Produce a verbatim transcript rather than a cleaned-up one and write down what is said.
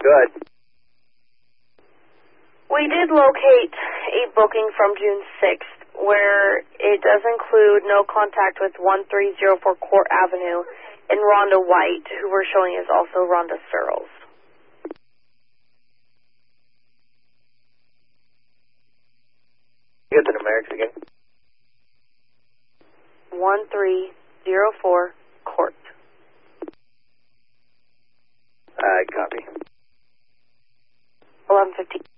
Good. We did locate a booking from June sixth where it does include no contact with one three zero four Court Avenue and Rhonda White, who we're showing is also Rhonda Searles. Get the numerics again. one three zero four Court. I copy. eleven fifteen.